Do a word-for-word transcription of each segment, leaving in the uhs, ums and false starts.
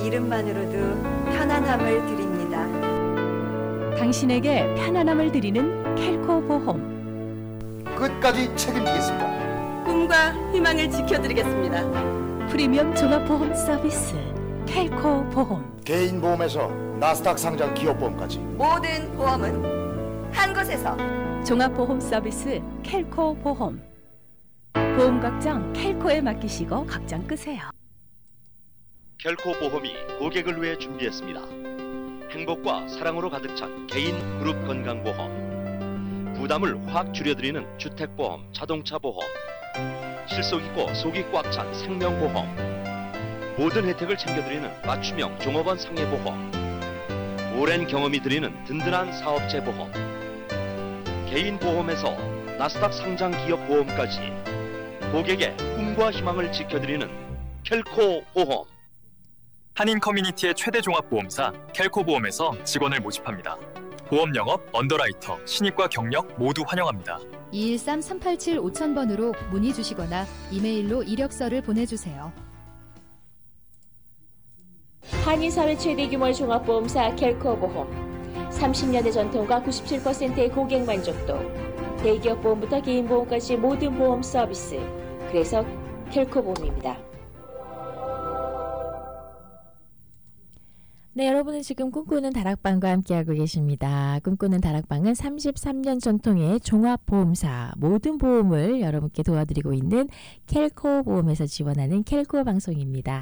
이름만으로도 편안함을 드립니다. 당신에게 편안함을 드리는 켈코 보험. 끝까지 책임지겠습니다. 꿈과 희망을 지켜드리겠습니다. 프리미엄 종합보험 서비스 켈코 보험. 개인 보험에서 나스닥 상장 기업보험까지 모든 보험은 한 곳에서. 종합보험 서비스 켈코 보험. 보험 걱정 켈코에 맡기시고 걱정 끄세요. 켈코 보험이 고객을 위해 준비했습니다. 행복과 사랑으로 가득 찬 개인 그룹 건강보험, 부담을 확 줄여드리는 주택보험, 자동차보험, 실속 있고 속이 꽉 찬 생명보험, 모든 혜택을 챙겨드리는 맞춤형 종업원 상해보험, 오랜 경험이 드리는 든든한 사업체 보험, 개인 보험에서 나스닥 상장 기업 보험까지 고객의 꿈과 희망을 지켜드리는 켈코 보험. 한인 커뮤니티의 최대 종합보험사 켈코보험에서 직원을 모집합니다. 보험 영업, 언더라이터, 신입과 경력 모두 환영합니다. 이일삼 삼팔칠 오천 번으로 문의 주시거나 이메일로 이력서를 보내주세요. 한인사회 최대 규모의 종합보험사 켈코보험. 삼십 년의 전통과 구십칠 퍼센트의 고객 만족도. 대기업 보험부터 개인 보험까지 모든 보험 서비스. 그래서 켈코보험입니다. 네, 여러분은 지금 꿈꾸는 다락방과 함께하고 계십니다. 꿈꾸는 다락방은 삼십삼 년 전통의 종합보험사, 모든 보험을 여러분께 도와드리고 있는 켈코 보험에서 지원하는 켈코 방송입니다.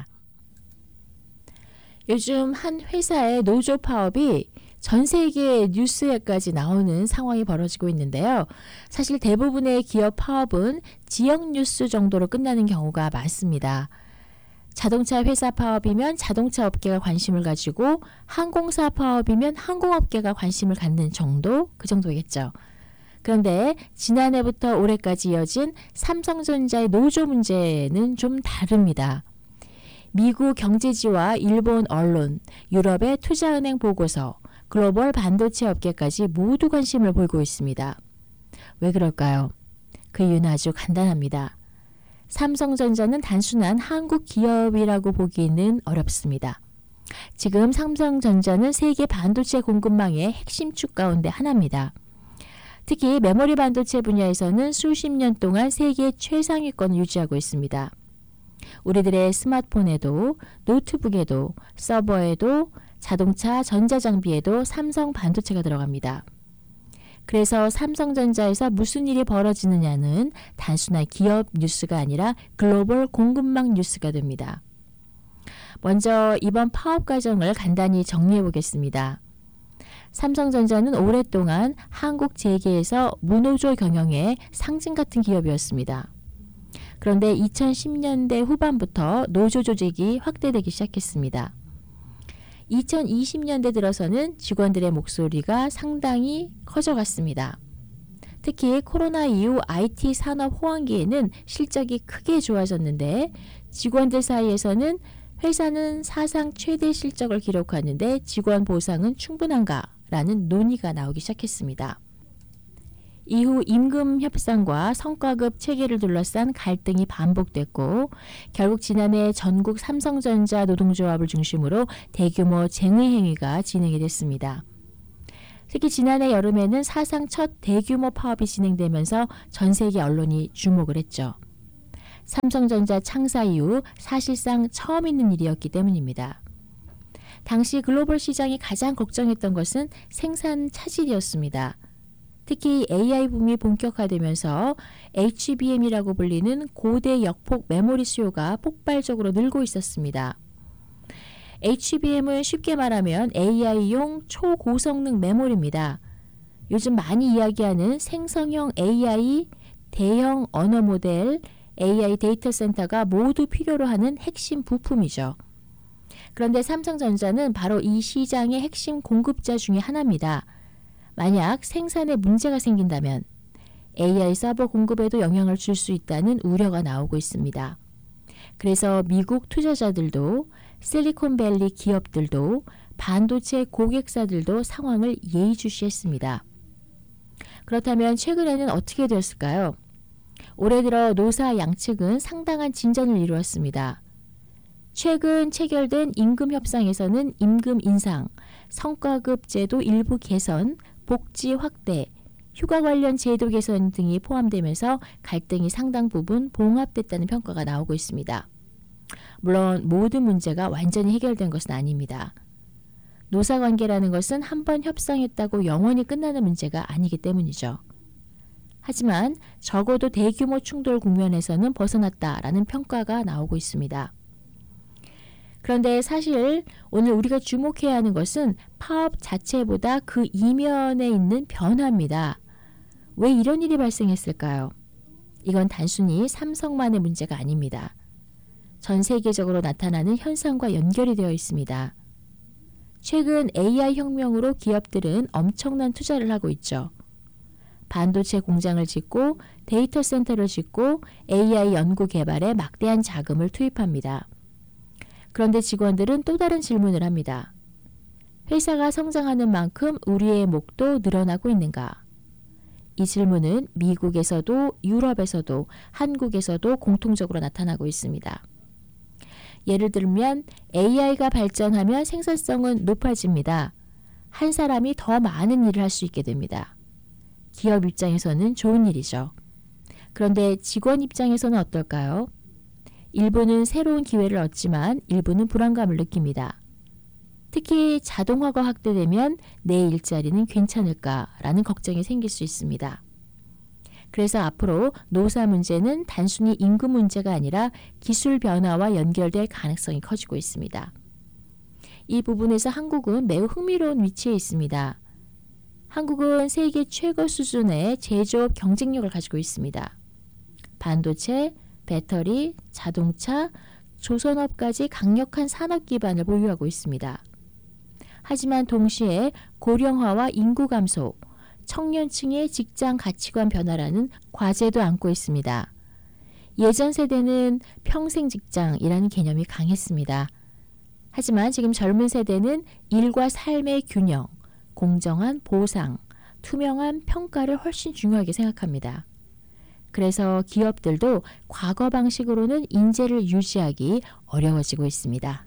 요즘 한 회사의 노조 파업이 전 세계 뉴스에까지 나오는 상황이 벌어지고 있는데요. 사실 대부분의 기업 파업은 지역 뉴스 정도로 끝나는 경우가 많습니다. 자동차 회사 파업이면 자동차 업계가 관심을 가지고 항공사 파업이면 항공업계가 관심을 갖는 정도, 그 정도겠죠. 그런데 지난해부터 올해까지 이어진 삼성전자의 노조 문제는 좀 다릅니다. 미국 경제지와 일본 언론, 유럽의 투자은행 보고서, 글로벌 반도체 업계까지 모두 관심을 보이고 있습니다. 왜 그럴까요? 그 이유는 아주 간단합니다. 삼성전자는 단순한 한국 기업이라고 보기는 어렵습니다. 지금 삼성전자는 세계 반도체 공급망의 핵심 축 가운데 하나입니다. 특히 메모리 반도체 분야에서는 수십 년 동안 세계 최상위권을 유지하고 있습니다. 우리들의 스마트폰에도, 노트북에도, 서버에도, 자동차, 전자장비에도 삼성 반도체가 들어갑니다. 그래서 삼성전자에서 무슨 일이 벌어지느냐는 단순한 기업 뉴스가 아니라 글로벌 공급망 뉴스가 됩니다. 먼저 이번 파업 과정을 간단히 정리해 보겠습니다. 삼성전자는 오랫동안 한국 재계에서 무노조 경영의 상징 같은 기업이었습니다. 그런데 이천십 년대 후반부터 노조 조직이 확대되기 시작했습니다. 이천이십 년대 들어서는 직원들의 목소리가 상당히 커져갔습니다. 특히 코로나 이후 아이티 산업 호황기에는 실적이 크게 좋아졌는데 직원들 사이에서는 회사는 사상 최대 실적을 기록하는데 직원 보상은 충분한가라는 논의가 나오기 시작했습니다. 이후 임금 협상과 성과급 체계를 둘러싼 갈등이 반복됐고 결국 지난해 전국 삼성전자 노동조합을 중심으로 대규모 쟁의 행위가 진행이 됐습니다. 특히 지난해 여름에는 사상 첫 대규모 파업이 진행되면서 전 세계 언론이 주목을 했죠. 삼성전자 창사 이후 사실상 처음 있는 일이었기 때문입니다. 당시 글로벌 시장이 가장 걱정했던 것은 생산 차질이었습니다. 특히 에이아이 붐이 본격화되면서 에이치비엠이라고 불리는 고대 역폭 메모리 수요가 폭발적으로 늘고 있었습니다. 에이치비엠은 쉽게 말하면 에이아이용 초고성능 메모리입니다. 요즘 많이 이야기하는 생성형 에이아이, 대형 언어 모델, 에이아이 데이터 센터가 모두 필요로 하는 핵심 부품이죠. 그런데 삼성전자는 바로 이 시장의 핵심 공급자 중에 하나입니다. 만약 생산에 문제가 생긴다면 에이아이 서버 공급에도 영향을 줄 수 있다는 우려가 나오고 있습니다. 그래서 미국 투자자들도 실리콘밸리 기업들도 반도체 고객사들도 상황을 예의주시했습니다. 그렇다면 최근에는 어떻게 되었을까요? 올해 들어 노사 양측은 상당한 진전을 이루었습니다. 최근 체결된 임금 협상에서는 임금 인상, 성과급 제도 일부 개선, 복지 확대, 휴가 관련 제도 개선 등이 포함되면서 갈등이 상당 부분 봉합됐다는 평가가 나오고 있습니다. 물론 모든 문제가 완전히 해결된 것은 아닙니다. 노사관계라는 것은 한번 협상했다고 영원히 끝나는 문제가 아니기 때문이죠. 하지만 적어도 대규모 충돌 국면에서는 벗어났다라는 평가가 나오고 있습니다. 그런데 사실 오늘 우리가 주목해야 하는 것은 파업 자체보다 그 이면에 있는 변화입니다. 왜 이런 일이 발생했을까요? 이건 단순히 삼성만의 문제가 아닙니다. 전 세계적으로 나타나는 현상과 연결이 되어 있습니다. 최근 에이아이 혁명으로 기업들은 엄청난 투자를 하고 있죠. 반도체 공장을 짓고 데이터 센터를 짓고 에이아이 연구 개발에 막대한 자금을 투입합니다. 그런데 직원들은 또 다른 질문을 합니다. 회사가 성장하는 만큼 우리의 목도 늘어나고 있는가? 이 질문은 미국에서도 유럽에서도 한국에서도 공통적으로 나타나고 있습니다. 예를 들면 에이아이가 발전하면 생산성은 높아집니다. 한 사람이 더 많은 일을 할 수 있게 됩니다. 기업 입장에서는 좋은 일이죠. 그런데 직원 입장에서는 어떨까요? 일부는 새로운 기회를 얻지만 일부는 불안감을 느낍니다. 특히 자동화가 확대되면 내 일자리는 괜찮을까라는 걱정이 생길 수 있습니다. 그래서 앞으로 노사 문제는 단순히 임금 문제가 아니라 기술 변화와 연결될 가능성이 커지고 있습니다. 이 부분에서 한국은 매우 흥미로운 위치에 있습니다. 한국은 세계 최고 수준의 제조업 경쟁력을 가지고 있습니다. 반도체, 배터리, 자동차, 조선업까지 강력한 산업 기반을 보유하고 있습니다. 하지만 동시에 고령화와 인구 감소, 청년층의 직장 가치관 변화라는 과제도 안고 있습니다. 예전 세대는 평생 직장이라는 개념이 강했습니다. 하지만 지금 젊은 세대는 일과 삶의 균형, 공정한 보상, 투명한 평가를 훨씬 중요하게 생각합니다. 그래서 기업들도 과거 방식으로는 인재를 유지하기 어려워지고 있습니다.